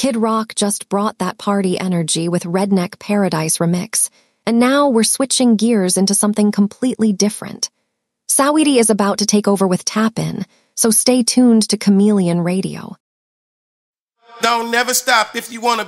Kid Rock just brought that party energy with Redneck Paradise Remix, and now we're switching gears into something completely different. Saweetie is about to take over with Tap In, so stay tuned to Chameleon Radio. Don't never stop if you want to